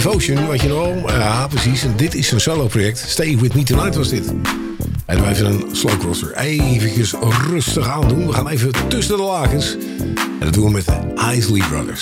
Devotion, weet je nog? Ja, precies. En dit is zijn solo-project. Stay With Me Tonight was dit. En wij even een slowcrosser. Even rustig aandoen. We gaan even tussen de lakens. En dat doen we met de Isley Brothers.